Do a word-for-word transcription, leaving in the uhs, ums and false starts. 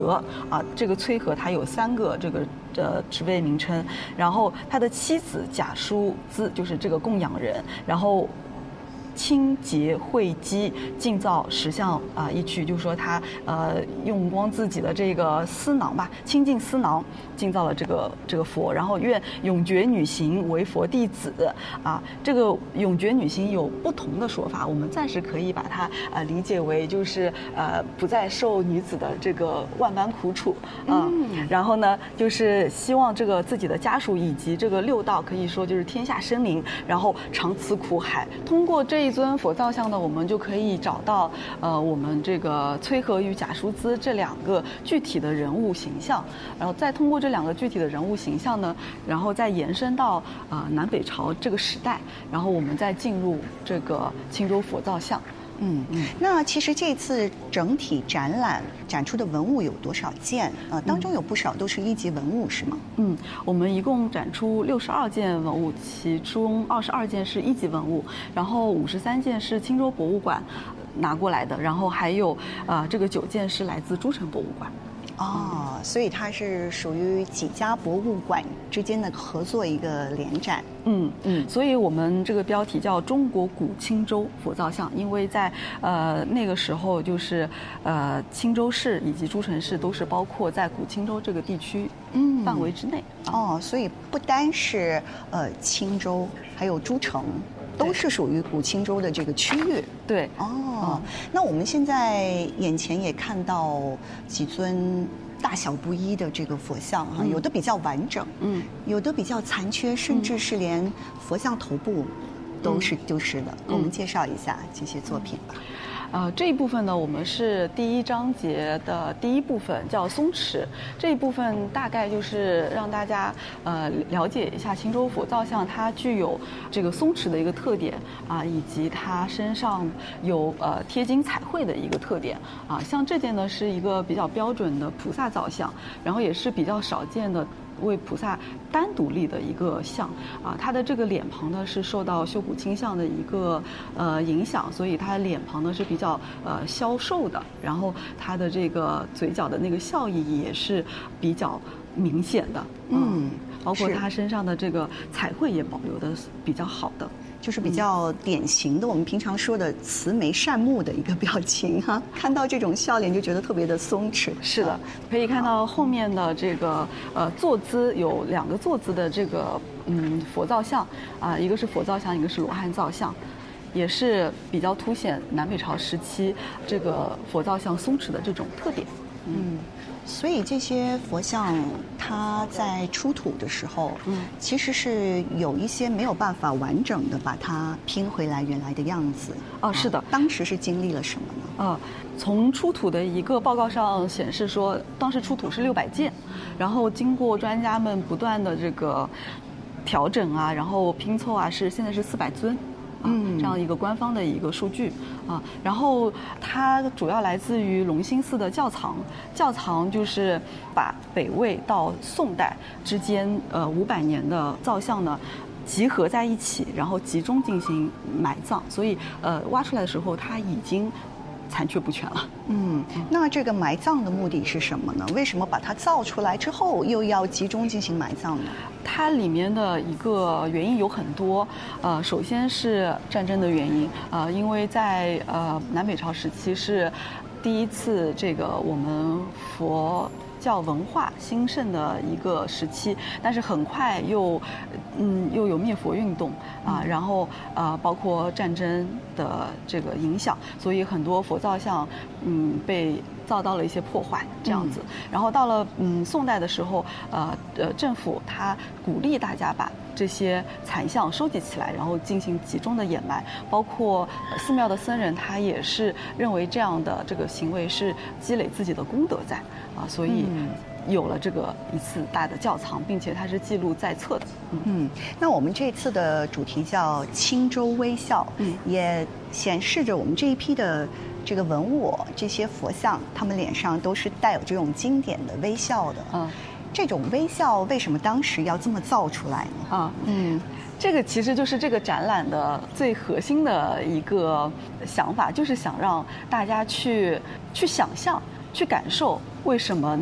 啊，这个崔和他有三个这个呃职位名称，然后他的妻子贾淑姿就是这个供养人，然后清洁慧基，尽造十项啊一曲，就是说他呃用光自己的这个丝囊吧，清净丝囊，尽造了这个这个佛，然后愿永觉女行为佛弟子啊。这个永觉女行有不同的说法，我们暂时可以把它呃理解为就是呃不再受女子的这个万般苦楚啊、嗯，然后呢就是希望这个自己的家属以及这个六道可以说就是天下生灵，然后长此苦海。通过这一尊佛造像呢，我们就可以找到呃我们这个崔和与贾淑姿这两个具体的人物形象，然后再通过这两个具体的人物形象呢，然后再延伸到呃南北朝这个时代，然后我们再进入这个青州佛造像。 嗯嗯，那其实这次整体展览展出的文物有多少件？呃，当中有不少都是一级文物，是吗？ 嗯，我们一共展出六十二件文物，其中二十二件是一级文物，然后五十三件是青州博物馆拿过来的，然后还有呃这个九件是来自诸城博物馆。 哦，所以它是属于几家博物馆之间的合作一个联展。 嗯嗯，所以我们这个标题叫中国古青州佛造像，因为在呃那个时候就是呃青州市以及诸城市都是包括在古青州这个地区嗯范围之内。 嗯、哦，所以不单是呃青州，还有诸城。都是属于古青州的这个区域。 对， 哦、嗯，那我们现在眼前也看到几尊大小不一的这个佛像哈，有的比较完整，嗯，有的比较残缺，甚至是连佛像头部都是丢失的。嗯、给我们介绍一下这些作品吧。 呃，这一部分呢，我们是第一章节的第一部分，叫松池。这一部分大概就是让大家呃了解一下青州佛造像它具有这个松池的一个特点啊，以及它身上有呃贴金彩绘的一个特点啊。像这件呢是一个比较标准的菩萨造像，然后也是比较少见的为菩萨单独立的一个像啊，它的这个脸庞呢是受到修补倾向的一个呃影响，所以它的脸庞呢是比较呃消瘦的，然后它的这个嘴角的那个笑意也是比较明显的，嗯，嗯包括它身上的这个彩绘也保留的比较好的。 就是比较典型的，我们平常说的慈眉善目的一个表情哈、啊，看到这种笑脸就觉得特别的松弛。 是的，可以看到后面的这个呃坐姿有两个坐姿的这个嗯佛造像啊、呃，一个是佛造像，一个是罗汉造像，也是比较凸显南北朝时期这个佛造像松弛的这种特点。 嗯。所以这些佛像，它在出土的时候，嗯，其实是有一些没有办法完整的把它拼回来原来的样子。 哦，是的， 啊、当时是经历了什么呢？ 啊、呃，从出土的一个报告上显示说，当时出土是六百件，然后经过专家们不断的这个调整啊，然后拼凑啊，是现在是四百尊。嗯，这样一个官方的一个数据啊，然后它主要来自于隆兴寺的窖藏，窖藏就是把北魏到宋代之间呃五百年的造像呢集合在一起，然后集中进行埋葬，所以呃挖出来的时候它已经残缺不全了。 嗯，那这个埋葬的目的是什么呢？为什么把它造出来之后又要集中进行埋葬呢？ 它里面的一个原因有很多，呃，首先是战争的原因，呃，因为在呃南北朝时期是第一次这个我们佛教文化兴盛的一个时期，但是很快又，嗯，又有灭佛运动啊，然后呃，包括战争的这个影响，所以很多佛造像，嗯，被遭到了一些破坏，这样子。嗯、然后到了嗯宋代的时候，呃呃，政府他鼓励大家把这些残像收集起来，然后进行集中的掩埋，包括寺庙的僧人他也是认为这样的这个行为是积累自己的功德在啊，所以有了这个一次大的窖藏，并且它是记录在册的。 嗯，嗯那我们这次的主题叫青州微笑，嗯，也显示着我们这一批的这个文物，这些佛像，他们脸上都是带有这种经典的微笑的。嗯。这种微笑为什么当时要这么造出来呢？ 啊，嗯，这个其实就是这个展览的最核心的一个想法，就是想让大家去去想象去感受为什么